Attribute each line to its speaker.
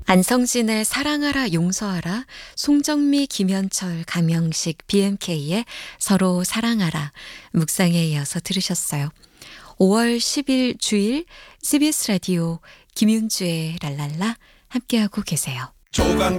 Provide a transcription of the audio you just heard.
Speaker 1: 안성진의 사랑하라 용서하라, 송정미, 김현철, 강명식, BMK의 서로 사랑하라 묵상에 이어서 들으셨어요. 5월 10일 주일 CBS 라디오 김윤주의 랄랄라 함께하고 계세요.
Speaker 2: 조강